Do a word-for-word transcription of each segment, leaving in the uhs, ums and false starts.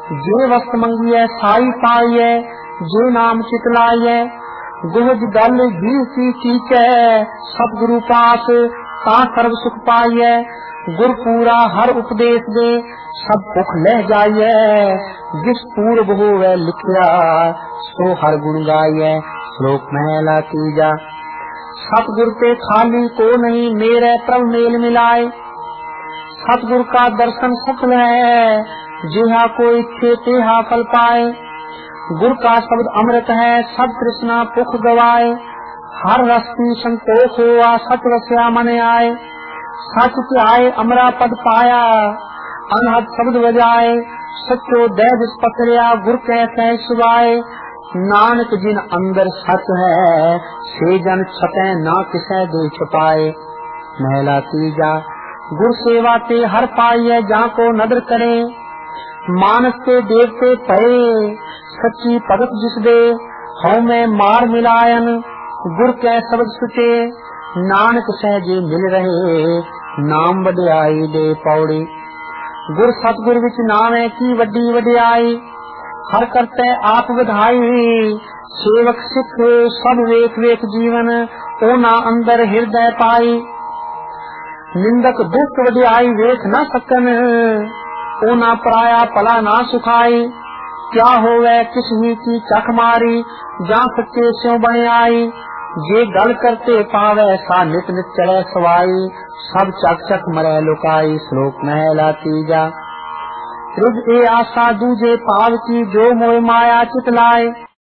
जे वस्त मंगिए साई पाइए, जे नाम चितलाइए, गुहज गल जी सी टीकै, सतगुरु पास ता सर्व सुख पाइए। गुर पूरा हर उपदेश दे, सब भुख लह जाइए, जिस पूर्व होवे लिखिया, सो हर गुण गाइए। श्लोक महला तीजा। सतगुर ते खाली को नहीं, मेरे प्रभ मेल मिलाए। सतगुर का दर्शन सफल है, जिहा को इच्छे तेहा फल पाए। गुर का शब्द अमृत है, सब कृष्णा पुख गवाए। हर रस की संतोष हुआ, सच रस्या मन आए। सच के आए अमरा पद पाया, अनहद शब्द बजाए। सचो दय जिस पकड़िया, गुर कैसे सुवाए। नानक जिन अंदर सच है, से जन छपे ना किसे दे छुपाए। महला तीजा। गुर सेवा ते हर पाइए, जा को नदर करे। मानस के देवते पए, सच्ची भगत जिस दे। हऊ में मार मिलायन, गुर कै शब्द सुचे। नानक सहजे मिल रहे, नाम वड्याई दे पौड़ी। गुर सतगुर विच नावे की वड्डी वड्याई। हर करते आप विधाई, सेवक सिख सब वेख वेख जीवन। ओना अंदर हृदय पाई। निंदक दुष्ट वड्याई वेख न सकन, ओना पराया पला ना सुखाई। क्या होवे किस ही की चख मारी, जा सच्चे स्यों बने आई। जे गल करते पावे, सा नित नित चढ़े सवाई। सब चक चक मरे लुकाई। श्लोक महला तीजा। रुज ए आशा दूजे पाव की, जो मोह माया चित लाए।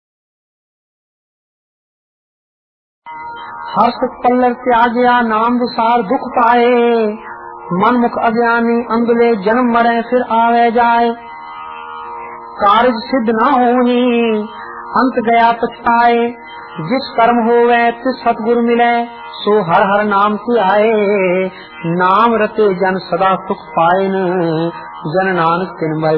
हर सुख पल्लव त्यागया, नाम विसार दुख पाए। मन मुख अज्ञानी अंधले, जन्म मरे फिर आवे जाए। कार्य सिद्ध न होनी, अंत गया पछताए। जिस कर्म होवे तिस सतगुरु मिले, सो हर हर नाम की आए। नाम रते जन सदा सुख पाए, जन नानक तिन